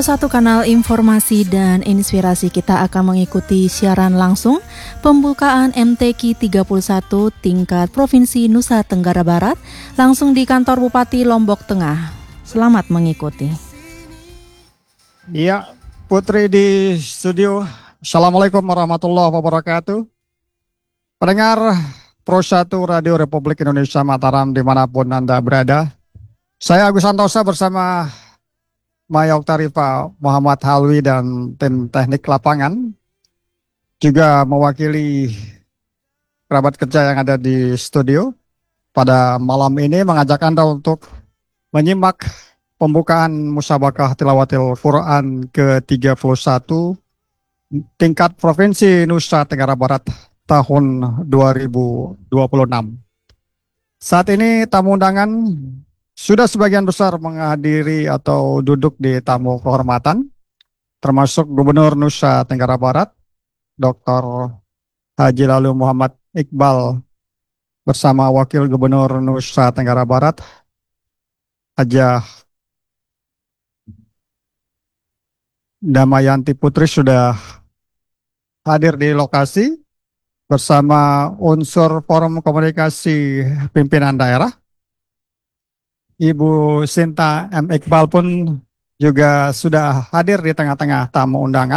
Satu kanal informasi dan inspirasi, kita akan mengikuti siaran langsung pembukaan MTQ 31 tingkat Provinsi Nusa Tenggara Barat langsung di kantor Bupati Lombok Tengah. Selamat mengikuti. Iya, Putri di studio. Assalamualaikum warahmatullahi wabarakatuh. Pendengar Pro 1 Radio Republik Indonesia Mataram dimanapun Anda berada. Saya Agus Santosa bersama Maya Oktarifa, Muhammad Halwi dan tim teknik lapangan. Juga mewakili kerabat kerja yang ada di studio. Pada malam ini mengajak Anda untuk menyimak pembukaan Musabakah Tilawatil Quran ke-31 tingkat Provinsi Nusa Tenggara Barat tahun 2026. Saat ini tamu undangan sudah sebagian besar menghadiri atau duduk di tamu kehormatan, termasuk Gubernur Nusa Tenggara Barat, Dr. Haji Lalu Muhammad Iqbal, bersama Wakil Gubernur Nusa Tenggara Barat, Hajah Damayanti Putri sudah hadir di lokasi bersama unsur forum komunikasi pimpinan daerah. Ibu Sinta M. Iqbal pun juga sudah hadir di tengah-tengah tamu undangan.